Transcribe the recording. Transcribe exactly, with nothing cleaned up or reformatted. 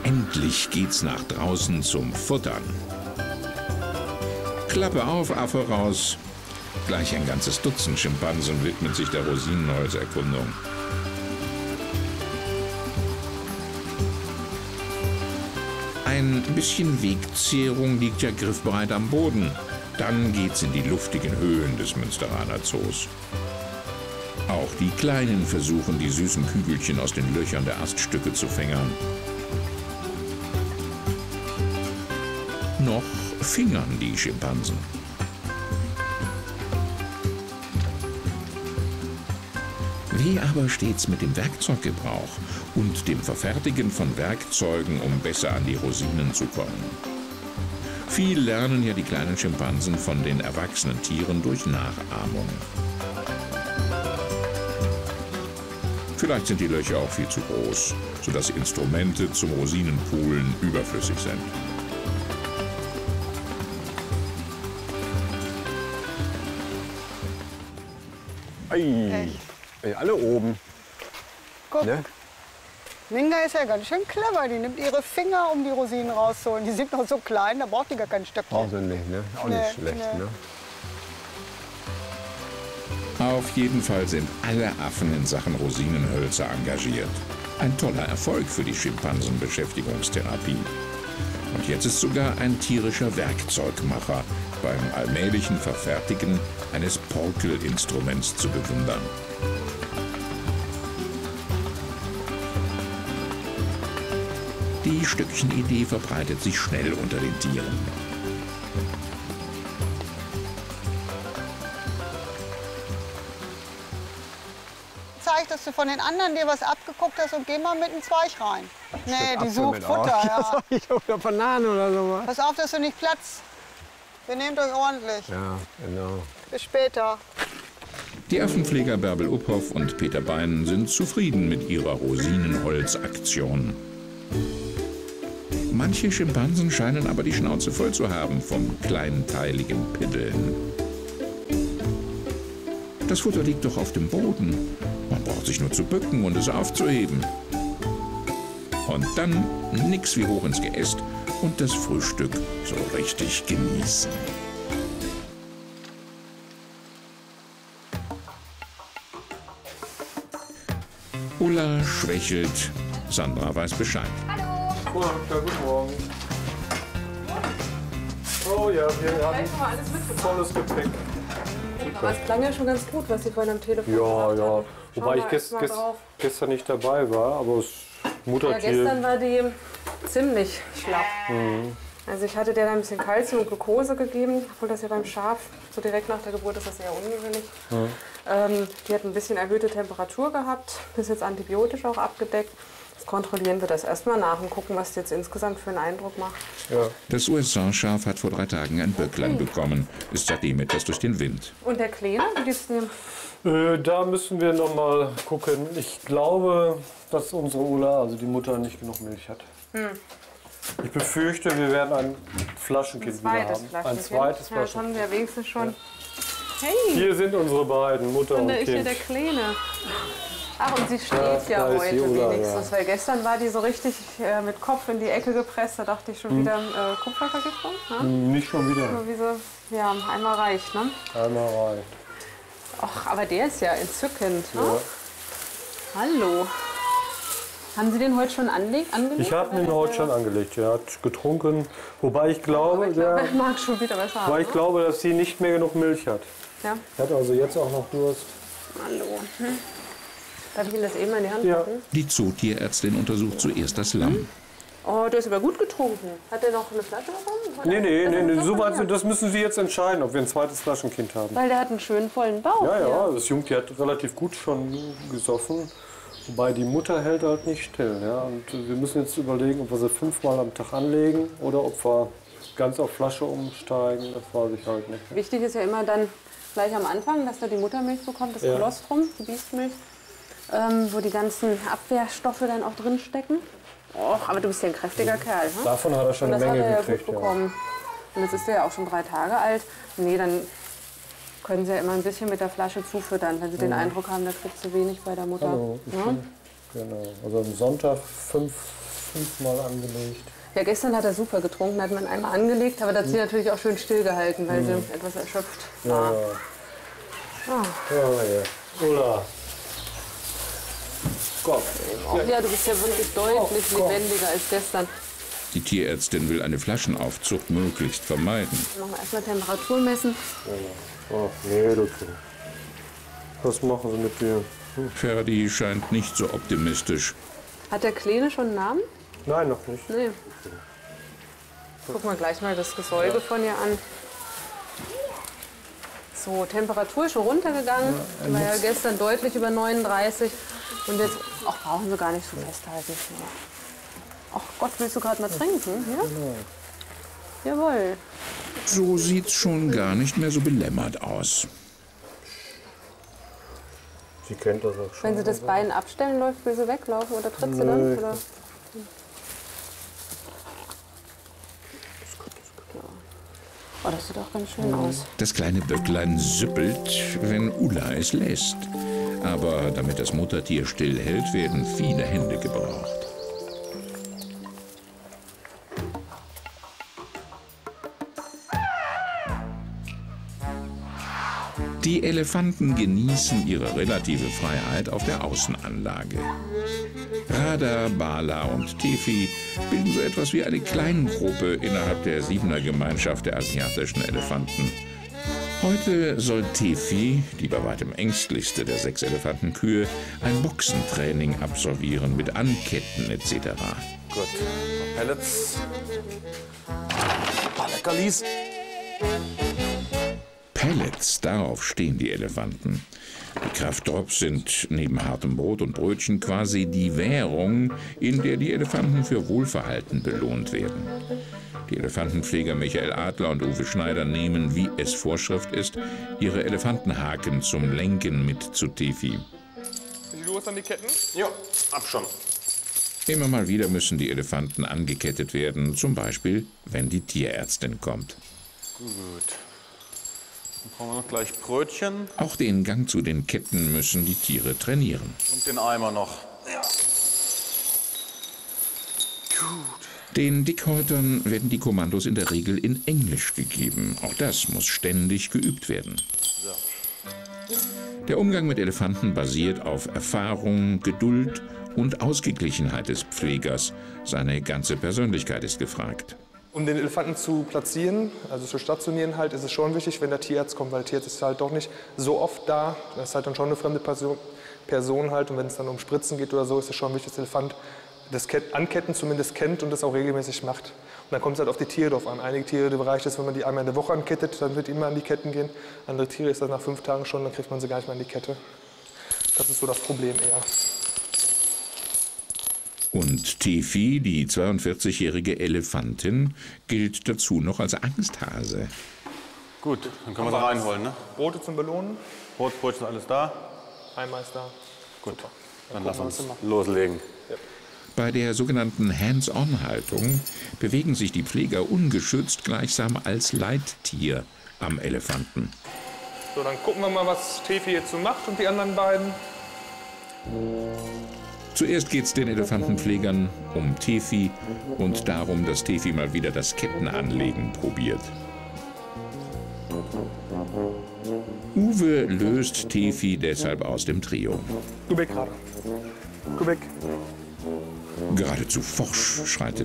Endlich geht's nach draußen zum Futtern. Klappe auf, Affe raus. Gleich ein ganzes Dutzend Schimpansen widmet sich der Rosinenholzerkundung. Ein bisschen Wegzehrung liegt ja griffbereit am Boden. Dann geht's in die luftigen Höhen des Münsteraner Zoos. Auch die Kleinen versuchen, die süßen Kügelchen aus den Löchern der Aststücke zu fingern. Noch fingern die Schimpansen. Wie aber steht's mit dem Werkzeuggebrauch und dem Verfertigen von Werkzeugen, um besser an die Rosinen zu kommen? Viel lernen ja die kleinen Schimpansen von den erwachsenen Tieren durch Nachahmung. Vielleicht sind die Löcher auch viel zu groß, sodass Instrumente zum Rosinenpulen überflüssig sind. Ei, ey, alle oben. Guck, Ne? Minga ist ja ganz schön clever. Die nimmt ihre Finger, um die Rosinen rauszuholen. Die sind noch so klein, da braucht die gar kein Stöckchen. Brauchen sie nicht, ne? Auch Nee, nicht schlecht, nee. ne? Auf jeden Fall sind alle Affen in Sachen Rosinenhölzer engagiert. Ein toller Erfolg für die Schimpansenbeschäftigungstherapie. Und jetzt ist sogar ein tierischer Werkzeugmacher beim allmählichen Verfertigen eines Porkel-Instruments zu bewundern. Die Stückchenidee verbreitet sich schnell unter den Tieren. Zeig, dass du von den anderen dir was abgeguckt hast und geh mal mit einem Zweig rein. Nee, die Apfel sucht mit Futter, auf. ja. Ich oder Bananen oder sowas. Pass auf, dass du nicht platzt. Wir nehmt euch ordentlich. Ja, genau. Bis später. Die Affenpfleger Bärbel Uphoff und Peter Bein sind zufrieden mit ihrer Rosinenholzaktion. Manche Schimpansen scheinen aber die Schnauze voll zu haben vom kleinteiligen Piddeln. Das Futter liegt doch auf dem Boden. Man braucht sich nur zu bücken und es aufzuheben. Und dann nix wie hoch ins Geäst und das Frühstück so richtig genießen. Ulla schwächelt, Sandra weiß Bescheid. Oh, ja, guten Morgen. Oh ja, wir haben alles mitgebracht. volles Gepäck. Aber es klang ja schon ganz gut, was Sie vorhin am Telefon Ja, gesagt ja. haben. Wobei Schauen ich wir gest, erst mal gest, drauf. gestern nicht dabei war, aber das Ja, Muttertier. gestern war die ziemlich schlapp. Also ich hatte der dann ein bisschen Kalzium und Glucose gegeben, obwohl das ja beim Schaf so direkt nach der Geburt ist das eher ungewöhnlich. Ähm, die hat ein bisschen erhöhte Temperatur gehabt, ist jetzt antibiotisch auch abgedeckt. Das kontrollieren wir das erstmal nach und gucken, was die jetzt insgesamt für einen Eindruck macht. Ja. Das U S A-Schaf hat vor drei Tagen ein Böcklein bekommen, ist seitdem etwas durch den Wind. Und der Kleine, wie geht's dem? Äh, da müssen wir noch mal gucken. Ich glaube, dass unsere Ulla, also die Mutter, nicht genug Milch hat. Hm. Ich befürchte, wir werden ein Flaschenkind wieder Zweites haben. Flaschenkind. Ein zweites Ja, das haben Flaschenkind. wir ja wenigstens schon. Hey, Hier sind unsere beiden, Mutter und und da ist hier Kind. der Kleine. Ach, und sie steht Ja, ja, da ist die heute Ulla, wenigstens, weil gestern war die so richtig äh, mit Kopf in die Ecke gepresst. Da dachte ich schon Hm. wieder äh, Kupfervergiftung. Ne? Nicht schon wieder. So wie so, ja, einmal reicht, ne? Einmal rein. Ach, aber der ist ja entzückend, ne? Ja. Hallo. Haben Sie den heute schon anleg angelegt? Ich habe ihn heute schon angelegt. Er hat getrunken. Wobei ich Aber glaube, ich glaube, der, er mag schon wieder was haben. weil ich ne? glaube, dass sie nicht mehr genug Milch hat. Ja, Er hat also jetzt auch noch Durst. hallo. Hm. Darf ich Ihnen das eben mal in die Hand Ja. packen? Die Zootierärztin untersucht zuerst das Lamm. Oh, du hast aber gut getrunken. Hat der noch eine Flasche bekommen? Nee, nee, Das nee, ist nee. doch So von weit, mir. das müssen Sie jetzt entscheiden, ob wir ein zweites Flaschenkind haben. Weil der hat einen schönen vollen Bauch. Ja, ja, hier. das Jungtier hat relativ gut schon gesoffen. Wobei die Mutter hält halt nicht still. Ja? Und wir müssen jetzt überlegen, ob wir sie fünfmal am Tag anlegen oder ob wir ganz auf Flasche umsteigen. Das weiß ich halt nicht. Wichtig ist ja immer dann gleich am Anfang, dass er die Muttermilch bekommt, das Ja. Kolostrum, die Biestmilch, ähm, wo die ganzen Abwehrstoffe dann auch drin stecken. Och, aber du bist ja ein kräftiger Kerl, ne? Davon hat er schon Und eine das hat Menge er ja gekriegt. gut Ja. bekommen. Und jetzt ist er ja auch schon drei Tage alt. Nee, dann können sie ja immer ein bisschen mit der Flasche zufüttern, wenn sie den Eindruck haben, da kriegt zu wenig bei der Mutter. Hallo, ich Ja? bin, genau. Also am Sonntag fünf fünfmal angelegt. Ja, gestern hat er super getrunken, hat man einmal angelegt, aber da hat sie natürlich auch schön stillgehalten, weil sie etwas erschöpft war. Ja. Ah. Ja, ja. Ulla. Gott. Ach ja, du bist ja wirklich deutlich oh, lebendiger als gestern. Die Tierärztin will eine Flaschenaufzucht möglichst vermeiden. Machen wir erstmal Temperatur messen. Oh, nee, okay. Was machen sie mit dir? Hm. Ferdi scheint nicht so optimistisch. Hat der Kleine schon einen Namen? Nein, noch nicht. Nee. Gucken wir gleich mal das Gesäuge ja. von ihr an. So, Temperatur ist schon runtergegangen. Ja, war ja gestern deutlich über neununddreißig. Und jetzt ach, brauchen wir gar nicht so festhalten. Ach Gott, willst du gerade mal trinken? Ja? Genau. Jawohl. So sieht's schon gar nicht mehr so belämmert aus. Sie kennt das auch schon. Wenn sie das Bein abstellen läuft, will sie weglaufen oder tritt sie dann? Oder? Oh, das sieht auch ganz schön aus. Das kleine Böcklein süppelt, wenn Ulla es lässt. Aber damit das Muttertier stillhält, werden viele Hände gebraucht. Die Elefanten genießen ihre relative Freiheit auf der Außenanlage. Radha, Bala und Tefi bilden so etwas wie eine Kleingruppe innerhalb der Siebener-Gemeinschaft der asiatischen Elefanten. Heute soll Tefi, die bei weitem ängstlichste der sechs Elefantenkühe, ein Boxentraining absolvieren mit Anketten et cetera. Gut, Pellets. Ein paar Leckerlis. Pellets, darauf stehen die Elefanten. Die Kraftdrops sind neben hartem Brot und Brötchen quasi die Währung, in der die Elefanten für Wohlverhalten belohnt werden. Die Elefantenpfleger Michael Adler und Uwe Schneider nehmen, wie es Vorschrift ist, ihre Elefantenhaken zum Lenken mit zu Tefi. Sind die los an die Ketten? Ja, ab schon. Immer mal wieder müssen die Elefanten angekettet werden, zum Beispiel, wenn die Tierärztin kommt. Gut. Dann brauchen wir noch gleich Brötchen. Auch den Gang zu den Ketten müssen die Tiere trainieren. Und den Eimer noch. Ja. Gut. Den Dickhäutern werden die Kommandos in der Regel in Englisch gegeben. Auch das muss ständig geübt werden. So. Der Umgang mit Elefanten basiert auf Erfahrung, Geduld und Ausgeglichenheit des Pflegers. Seine ganze Persönlichkeit ist gefragt. Um den Elefanten zu platzieren, also zu stationieren halt, ist es schon wichtig, wenn der Tierarzt kommt, weil der Tierarzt ist halt doch nicht so oft da. Das ist halt dann schon eine fremde Person, Person halt. Und wenn es dann um Spritzen geht oder so, ist es schon wichtig, dass der Elefant das Anketten zumindest kennt und das auch regelmäßig macht. Und dann kommt es halt auf die Tiere drauf an. Einige Tiere, der Bereich ist, wenn man die einmal in der Woche ankettet, dann wird immer an die Ketten gehen. Andere Tiere ist das nach fünf Tagen schon, dann kriegt man sie gar nicht mehr an die Kette. Das ist so das Problem eher. Und Tefi, die zweiundvierzigjährige Elefantin, gilt dazu noch als Angsthase. Gut, dann können wir sie reinholen, ne? Brote zum Belohnen. Brot, Brötchen, alles da? Eimer ist da. Gut, Super. dann, dann lass uns loslegen. Ja. Bei der sogenannten Hands-on-Haltung bewegen sich die Pfleger ungeschützt gleichsam als Leittier am Elefanten. So, dann gucken wir mal, was Tefi jetzt so macht und die anderen beiden. Zuerst geht es den Elefantenpflegern um Tefi und darum, dass Tefi mal wieder das Kettenanlegen probiert. Uwe löst Tefi deshalb aus dem Trio. Geh weg gerade. Geh weg. Geradezu forsch schreitet